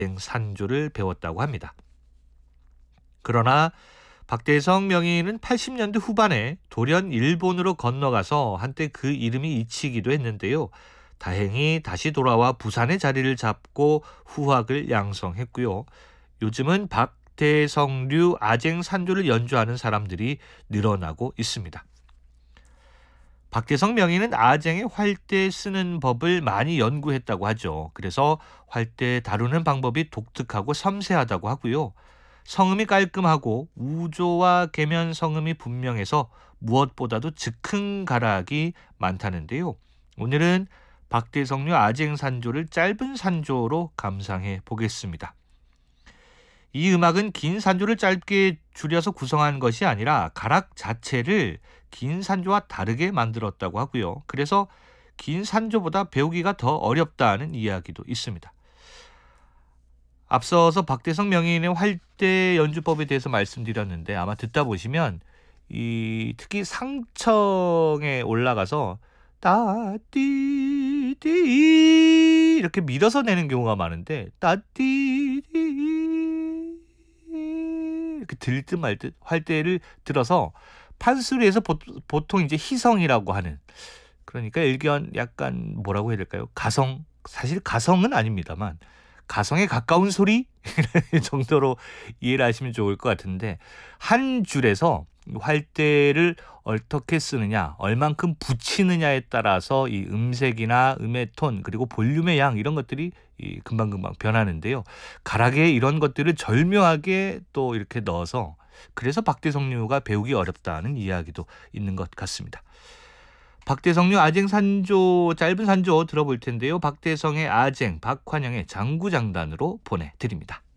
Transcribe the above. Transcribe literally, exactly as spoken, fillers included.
산조를 배웠다고 합니다. 그러나 박대성 명의는 팔십 년대 후반에 돌연 일본으로 건너가서 한때 그 이름이 잊히기도 했는데요. 다행히 다시 돌아와 부산의 자리를 잡고 후학을 양성했고요. 요즘은 박대성류 아쟁 산조를 연주하는 사람들이 늘어나고 있습니다. 박대성 명의는 아쟁의 활대 쓰는 법을 많이 연구했다고 하죠. 그래서 활대 다루는 방법이 독특하고 섬세하다고 하고요. 성음이 깔끔하고 우조와 계면 성음이 분명해서 무엇보다도 즉흥가락이 많다는데요. 오늘은 박대성류 아쟁 산조를 짧은 산조로 감상해 보겠습니다. 이 음악은 긴 산조를 짧게 줄여서 구성한 것이 아니라 가락 자체를 긴 산조와 다르게 만들었다고 하고요. 그래서 긴 산조보다 배우기가 더 어렵다는 이야기도 있습니다. 앞서서 박대성 명의인의 활대 연주법에 대해서 말씀드렸는데 아마 듣다 보시면 이 특히 상청에 올라가서 따띠띠 이렇게 밀어서 내는 경우가 많은데 따띠띠 이렇게 들 듯 말 듯 활대를 들어서 판수리에서 보, 보통 이제 희성이라고 하는, 그러니까 일견 약간 뭐라고 해야 될까요? 가성, 사실 가성은 아닙니다만 가성에 가까운 소리 정도로 이해를 하시면 좋을 것 같은데, 한 줄에서 활대를 어떻게 쓰느냐, 얼만큼 붙이느냐에 따라서 이 음색이나 음의 톤 그리고 볼륨의 양 이런 것들이 금방금방 변하는데요. 가락에 이런 것들을 절묘하게 또 이렇게 넣어서, 그래서 박대성류가 배우기 어렵다는 이야기도 있는 것 같습니다. 박대성류 아쟁 산조, 짧은 산조 들어볼 텐데요. 박대성의 아쟁, 박환영의 장구장단으로 보내드립니다.